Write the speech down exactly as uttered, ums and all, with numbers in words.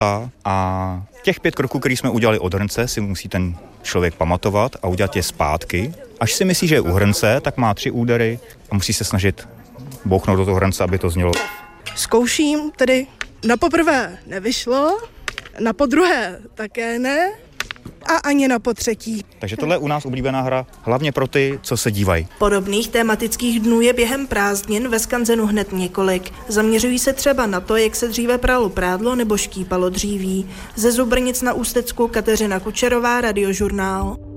A těch pět kroků, který jsme udělali od hrnce, si musí ten člověk pamatovat a udělat je zpátky. Až si myslí, že je u hrnce, tak má tři údery a musí se snažit bouchnout do toho hrnce, aby to znělo. Zkouším, tedy na poprvé nevyšlo, na podruhé také ne a ani na potřetí. Takže tohle je u nás oblíbená hra, hlavně pro ty, co se dívají. Podobných tematických dnů je během prázdnin ve skanzenu hned několik. Zaměřují se třeba na to, jak se dříve pralo prádlo nebo štípalo dříví. Ze Zubrnic na Ústecku Kateřina Kučerová, Radiožurnál.